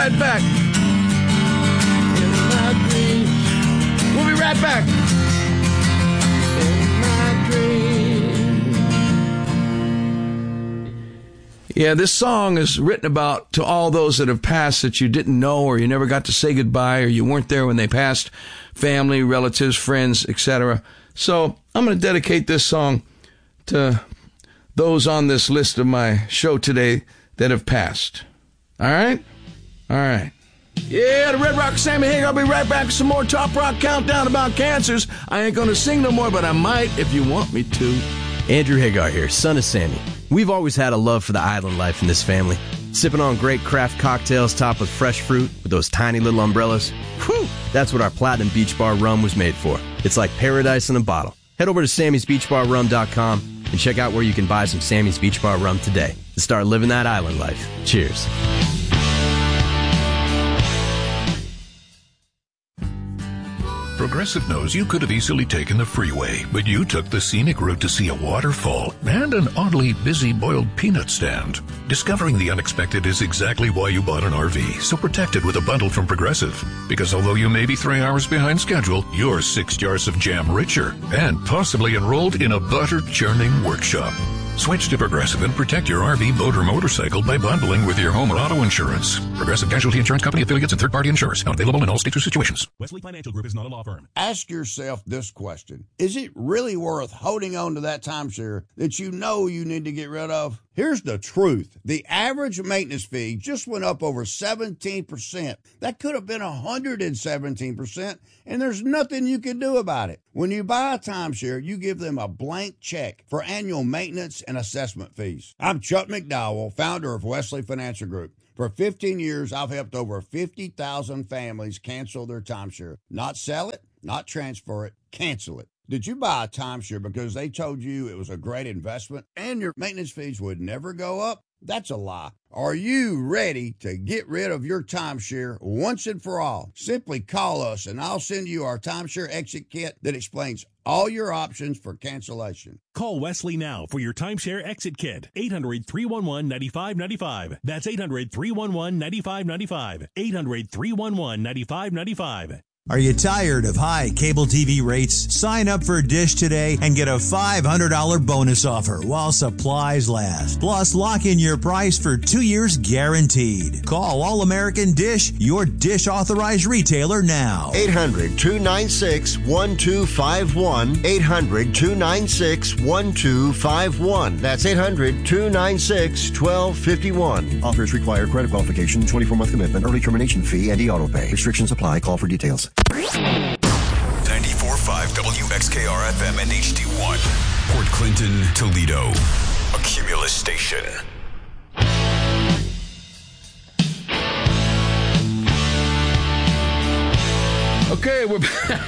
right back. In my dreams. We'll be right back. In my dreams. Yeah, this song is written about to all those that have passed that you didn't know, or you never got to say goodbye, or you weren't there when they passed, family, relatives, friends, etc. So I'm going to dedicate this song to those on this list of my show today that have passed. All right? All right. Yeah, the Red Rock Sammy Hagar. I'll be right back with some more Top Rock Countdown about cancers. I ain't going to sing no more, but I might if you want me to. Andrew Hagar here, son of Sammy. We've always had a love for the island life in this family. Sipping on great craft cocktails topped with fresh fruit with those tiny little umbrellas. Whew! That's what our Platinum Beach Bar rum was made for. It's like paradise in a bottle. Head over to Sammy'sBeachBarRum.com and check out where you can buy some Sammy's Beach Bar rum today to start living that island life. Cheers. Progressive knows you could have easily taken the freeway, but you took the scenic route to see a waterfall and an oddly busy boiled peanut stand. Discovering the unexpected is exactly why you bought an RV, so protect it with a bundle from Progressive. Because although you may be 3 hours behind schedule, you're 6 jars of jam richer and possibly enrolled in a butter churning workshop. Switch to Progressive and protect your RV, boat, or motorcycle by bundling with your home or auto insurance. Progressive Casualty Insurance Company, affiliates, and third-party insurers. Not available in all states or situations. Wesley Financial Group is not a law firm. Ask yourself this question. Is it really worth holding on to that timeshare that you know you need to get rid of? Here's the truth. The average maintenance fee just went up over 17%. That could have been 117%, and there's nothing you can do about it. When you buy a timeshare, you give them a blank check for annual maintenance and assessment fees. I'm Chuck McDowell, founder of Wesley Financial Group. For 15 years, I've helped over 50,000 families cancel their timeshare. Not sell it, not transfer it, cancel it. Did you buy a timeshare because they told you it was a great investment and your maintenance fees would never go up? That's a lie. Are you ready to get rid of your timeshare once and for all? Simply call us and I'll send you our timeshare exit kit that explains all your options for cancellation. Call Wesley now for your timeshare exit kit. 800-311-9595. That's 800-311-9595. 800-311-9595. Are you tired of high cable TV rates? Sign up for Dish today and get a $500 bonus offer while supplies last. Plus, lock in your price for 2 years guaranteed. Call All American Dish, your Dish authorized retailer now. 800-296-1251. 800-296-1251. That's 800-296-1251. Offers require credit qualification, 24-month commitment, early termination fee, and e-auto pay. Restrictions apply. Call for details. 94.5 WXKR FM and HD1. Port Clinton, Toledo. A Cumulus station. Okay, we're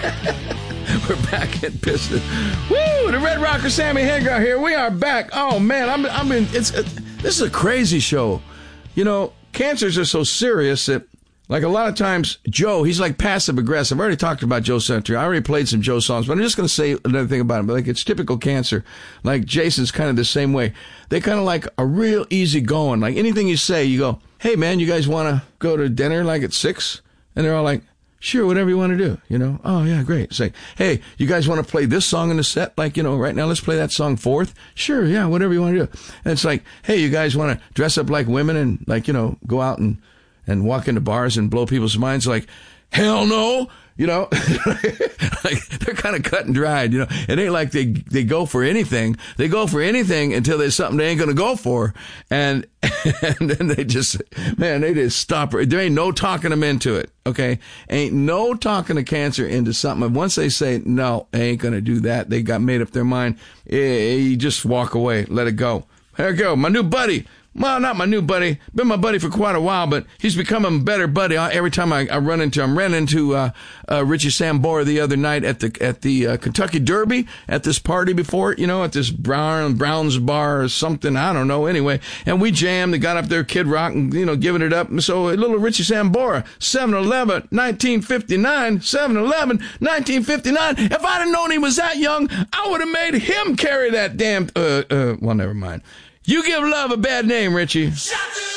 back at business. Woo! The Red Rocker Sammy Hagar here. We are back. Oh man, this is a crazy show. You know, cancers are so serious that, like, a lot of times, Joe, he's like passive aggressive. I already talked about Joe Satriani. I already played some Joe songs, but I'm just going to say another thing about him. But like, it's typical cancer. Like, Jason's kind of the same way. They kind of like are real easy going. Like, anything you say, you go, hey man, you guys want to go to dinner like at 6? And they're all like, sure, whatever you want to do, you know? Oh yeah, great. Say, hey, you guys want to play this song in the set? Like, you know, right now, let's play that song fourth. Sure, yeah, whatever you want to do. And it's like, hey, you guys want to dress up like women and, like, you know, go out and walk into bars and blow people's minds? Like, hell no, you know. Like, they're kind of cut and dried, you know. It ain't like they go for anything. They go for anything until there's something they ain't gonna go for, and then they just stop. There ain't no talking them into it. Okay, ain't no talking a cancer into something. And once they say no, I ain't gonna do that, they got made up their mind. You just walk away, let it go. There you go, my new buddy. Well, not my new buddy. Been my buddy for quite a while, but he's becoming a better buddy every time I run into him. Ran into Richie Sambora the other night at the Kentucky Derby at this party before, you know, at this Brown's bar or something. I don't know. Anyway, and we jammed. They got up there, Kid Rock, and, you know, giving it up. So little Richie Sambora, 7-Eleven, 1959, 7-Eleven, 1959. If I'd have known he was that young, I would have made him carry that damn. Well, never mind. You give love a bad name, Richie.